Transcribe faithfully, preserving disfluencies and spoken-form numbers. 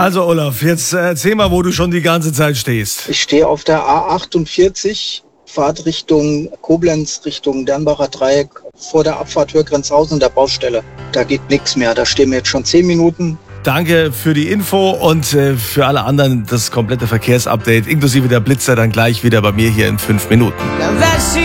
Also Olaf, jetzt erzähl mal, wo du schon die ganze Zeit stehst. Ich stehe auf der A achtundvierzig, Fahrt Richtung Koblenz, Richtung Dernbacher Dreieck, vor der Abfahrt Hörgrenzhausen der Baustelle. Da geht nichts mehr, da stehen wir jetzt schon zehn Minuten. Danke für die Info und äh, für alle anderen das komplette Verkehrsupdate, inklusive der Blitzer, dann gleich wieder bei mir hier in fünf Minuten.